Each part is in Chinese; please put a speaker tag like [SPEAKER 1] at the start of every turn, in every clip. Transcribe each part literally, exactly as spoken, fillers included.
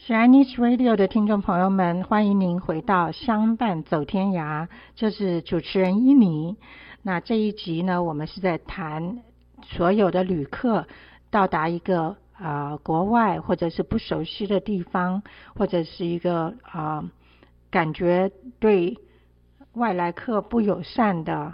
[SPEAKER 1] Chinese Radio 的听众朋友们，欢迎您回到相伴走天涯，这是主持人伊妮。那这一集呢，我们是在谈所有的旅客到达一个呃国外或者是不熟悉的地方，或者是一个呃感觉对外来客不友善的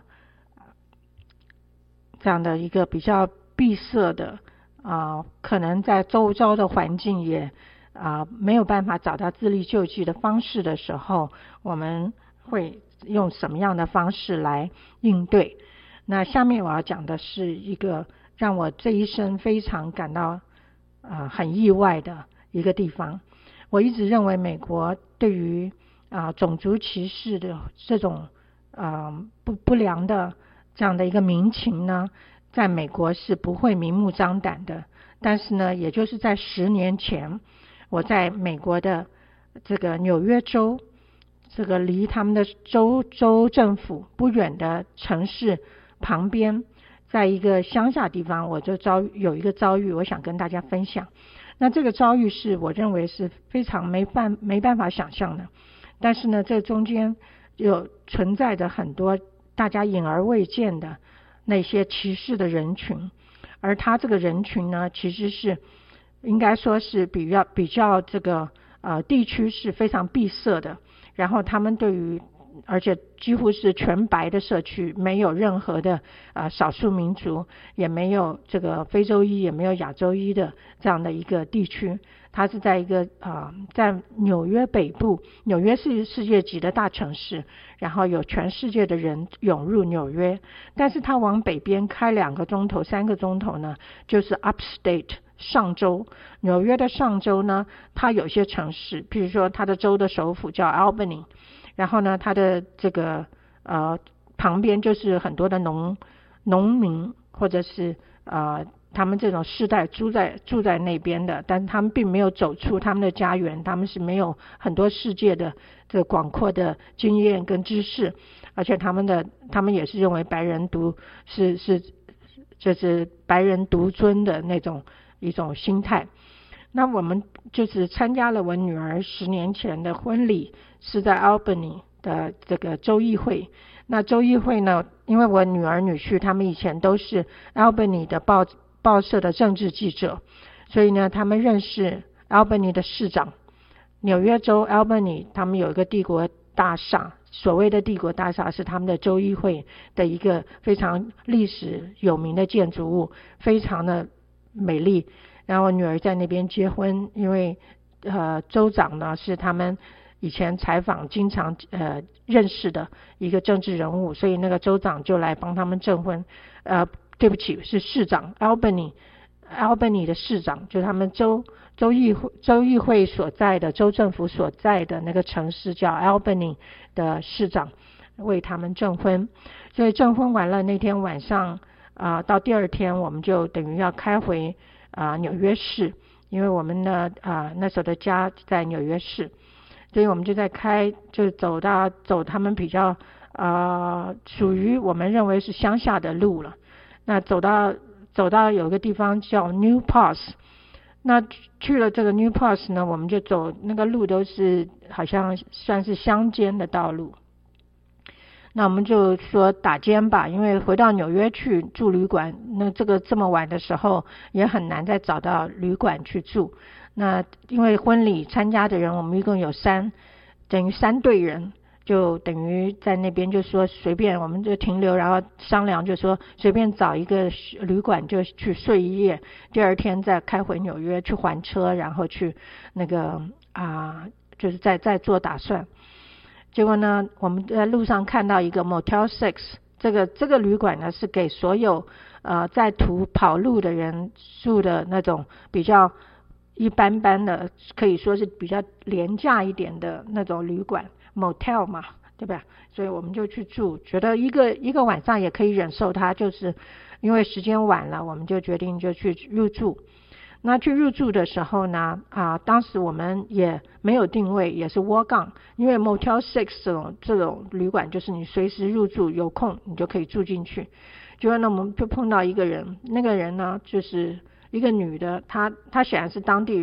[SPEAKER 1] 这样的一个比较闭塞的呃可能在周遭的环境也啊、呃，没有办法找到自力救济的方式的时候，我们会用什么样的方式来应对？那下面我要讲的是一个让我这一生非常感到呃很意外的一个地方。我一直认为美国对于啊、呃、种族歧视的这种呃不不良的这样的一个民情呢，在美国是不会明目张胆的。但是呢，也就是在十年前，我在美国的这个纽约州，这个离他们的州州政府不远的城市旁边，在一个乡下地方，我就遭有一个遭遇，我想跟大家分享。那这个遭遇是我认为是非常没办没办法想象的，但是呢，这中间有存在着很多大家隐而未见的那些歧视的人群，而他这个人群呢，其实是应该说是比较比较这个呃地区是非常闭塞的，然后他们对于而且几乎是全白的社区，没有任何的呃少数民族，也没有这个非洲裔，也没有亚洲裔的这样的一个地区。它是在一个呃在纽约北部，纽约是世界级的大城市，然后有全世界的人涌入纽约，但是它往北边开两个钟头三个钟头呢，就是 upstate 上州。纽约的上州呢，它有些城市，譬如说它的州的首府叫 Albany， 然后呢它的这个呃旁边就是很多的农农民，或者是呃他们这种世代住在住在那边的，但他们并没有走出他们的家园，他们是没有很多世界的这个广阔的经验跟知识，而且他们的他们也是认为白人独是是就是白人独尊的那种一种心态。那我们就是参加了我女儿十年前的婚礼，是在 Albany 的这个州议会。那州议会呢，因为我女儿女婿他们以前都是 Albany 的报报社的政治记者，所以呢他们认识 Albany 的市长。纽约州 Albany 他们有一个帝国大厦，所谓的帝国大厦是他们的州议会的一个非常历史有名的建筑物，非常的美丽。然后我女儿在那边结婚，因为呃州长呢是他们以前采访经常呃认识的一个政治人物，所以那个州长就来帮他们证婚。呃对不起，是市长 Albany Albany 的市长，就是他们州州议会州议会所在的州政府所在的那个城市叫 Albany 的市长为他们证婚。所以证婚完了那天晚上啊、呃，到第二天我们就等于要开回啊、呃、纽约市，因为我们呢啊、呃、那时候的家在纽约市，所以我们就在开就走到走他们比较呃属于我们认为是乡下的路了。那走到走到有个地方叫 New Pass， 那去了这个 New Pass 呢，我们就走那个路都是好像算是乡间的道路。那我们就说打尖吧，因为回到纽约去住旅馆，那这个这么晚的时候也很难再找到旅馆去住。那因为婚礼参加的人我们一共有三等于三队人，就等于在那边就说随便我们就停留，然后商量就说随便找一个旅馆就去睡一夜，第二天再开回纽约去还车，然后去那个啊、呃、就是再再做打算。结果呢我们在路上看到一个 Motel Six， 这个这个旅馆呢是给所有呃在途跑路的人住的那种比较一般般的，可以说是比较廉价一点的那种旅馆，motel 嘛，对吧？所以我们就去住，觉得一个一个晚上也可以忍受它，就是因为时间晚了，我们就决定就去入住。那去入住的时候呢，啊，当时我们也没有定位，也是 walk on， 因为 Motel Six 这种这种旅馆就是你随时入住，有空你就可以住进去。结果呢，我们就碰到一个人，那个人呢就是一个女的，她她显然是当地